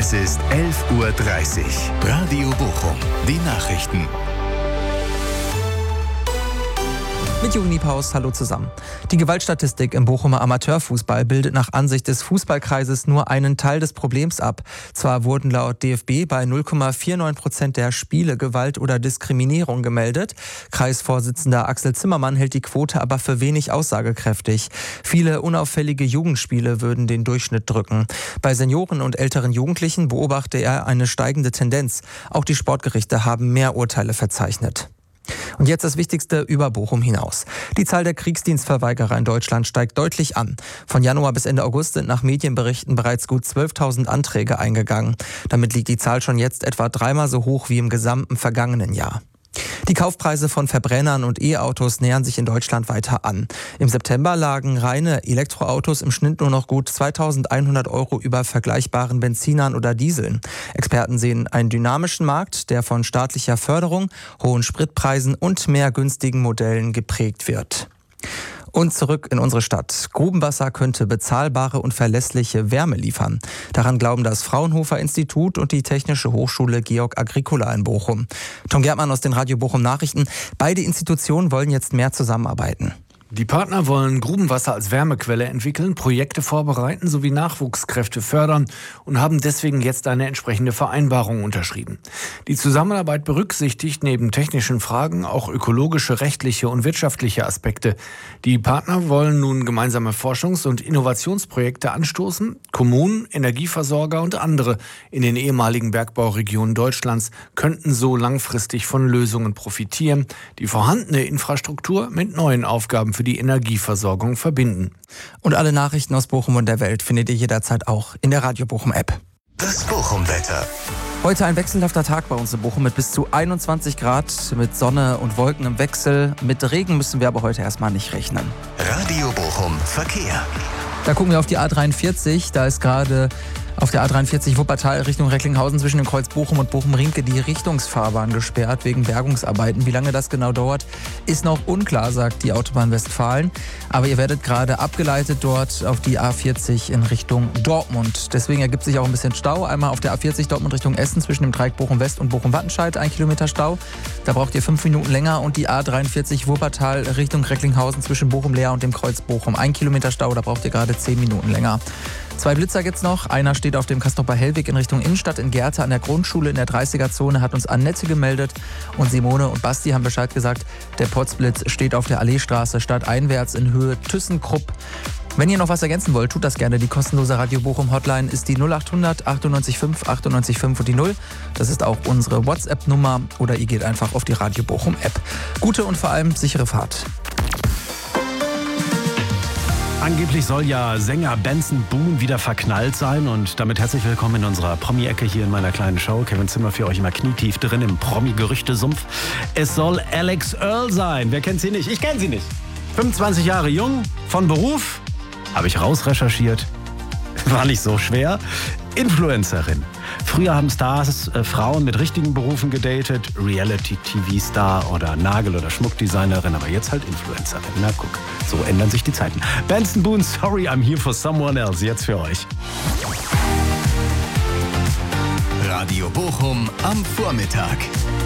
Es ist 11:30 Uhr. Radio Bochum. Die Nachrichten. Mit Jürgen Niepaus, hallo zusammen. Die Gewaltstatistik im Bochumer Amateurfußball bildet nach Ansicht des Fußballkreises nur einen Teil des Problems ab. Zwar wurden laut DFB bei 0,49% der Spiele Gewalt oder Diskriminierung gemeldet. Kreisvorsitzender Axel Zimmermann hält die Quote aber für wenig aussagekräftig. Viele unauffällige Jugendspiele würden den Durchschnitt drücken. Bei Senioren und älteren Jugendlichen beobachte er eine steigende Tendenz. Auch die Sportgerichte haben mehr Urteile verzeichnet. Und jetzt das Wichtigste über Bochum hinaus. Die Zahl der Kriegsdienstverweigerer in Deutschland steigt deutlich an. Von Januar bis Ende August sind nach Medienberichten bereits gut 12.000 Anträge eingegangen. Damit liegt die Zahl schon jetzt etwa dreimal so hoch wie im gesamten vergangenen Jahr. Die Kaufpreise von Verbrennern und E-Autos nähern sich in Deutschland weiter an. Im September lagen reine Elektroautos im Schnitt nur noch gut 2.100 € über vergleichbaren Benzinern oder Dieseln. Experten sehen einen dynamischen Markt, der von staatlicher Förderung, hohen Spritpreisen und mehr günstigen Modellen geprägt wird. Und zurück in unsere Stadt. Grubenwasser könnte bezahlbare und verlässliche Wärme liefern. Daran glauben das Fraunhofer Institut und die Technische Hochschule Georg Agricola in Bochum. Tom Gärtmann aus den Radio Bochum Nachrichten. Beide Institutionen wollen jetzt mehr zusammenarbeiten. Die Partner wollen Grubenwasser als Wärmequelle entwickeln, Projekte vorbereiten sowie Nachwuchskräfte fördern und haben deswegen jetzt eine entsprechende Vereinbarung unterschrieben. Die Zusammenarbeit berücksichtigt neben technischen Fragen auch ökologische, rechtliche und wirtschaftliche Aspekte. Die Partner wollen nun gemeinsame Forschungs- und Innovationsprojekte anstoßen. Kommunen, Energieversorger und andere in den ehemaligen Bergbauregionen Deutschlands könnten so langfristig von Lösungen profitieren, die vorhandene Infrastruktur mit neuen Aufgaben für die Energieversorgung verbinden. Und alle Nachrichten aus Bochum und der Welt findet ihr jederzeit auch in der Radio Bochum App. Das Bochum-Wetter. Heute ein wechselhafter Tag bei uns in Bochum mit bis zu 21 Grad, mit Sonne und Wolken im Wechsel. Mit Regen müssen wir aber heute erstmal nicht rechnen. Radio Bochum Verkehr. Da gucken wir auf die A43, da ist gerade auf der A43 Wuppertal Richtung Recklinghausen zwischen dem Kreuz Bochum und Bochum-Riemke die Richtungsfahrbahn gesperrt wegen Bergungsarbeiten. Wie lange das genau dauert, ist noch unklar, sagt die Autobahn Westfalen. Aber ihr werdet gerade abgeleitet dort auf die A40 in Richtung Dortmund. Deswegen ergibt sich auch ein bisschen Stau. Einmal auf der A40 Dortmund Richtung Essen zwischen dem Dreieck Bochum-West und Bochum-Wattenscheid, 1 Kilometer Stau. Da braucht ihr 5 Minuten länger. Und die A43 Wuppertal Richtung Recklinghausen zwischen Bochum-Leer und dem Kreuz Bochum, 1 Kilometer Stau. Da braucht ihr gerade 10 Minuten länger. 2 Blitzer gibt's noch. Einer steht auf dem Castrop Hellweg in Richtung Innenstadt in Gerte an der Grundschule in der 30er-Zone, hat uns Annette gemeldet. Und Simone und Basti haben Bescheid gesagt, der Potzblitz steht auf der Alleestraße stadteinwärts in Höhe ThyssenKrupp. Wenn ihr noch was ergänzen wollt, tut das gerne. Die kostenlose Radio Bochum Hotline ist die 0800 98 5 98 5 und die 0. Das ist auch unsere WhatsApp-Nummer oder ihr geht einfach auf die Radio Bochum App. Gute und vor allem sichere Fahrt. Angeblich soll ja Sänger Benson Boone wieder verknallt sein und damit herzlich willkommen in unserer Promi-Ecke hier in meiner kleinen Show. Kevin Zimmer für euch immer knietief drin im Promi-Gerüchte-Sumpf. Es soll Alex Earl sein. Wer kennt sie nicht? Ich kenne sie nicht. 25 Jahre jung, von Beruf, habe ich rausrecherchiert. War nicht so schwer. Influencerin. Früher haben Stars Frauen mit richtigen Berufen gedatet, Reality-TV-Star oder Nagel- oder Schmuckdesignerin, aber jetzt halt Influencerin. Na guck, so ändern sich die Zeiten. Benson Boone, Sorry, I'm here for someone else, jetzt für euch. Radio Bochum am Vormittag.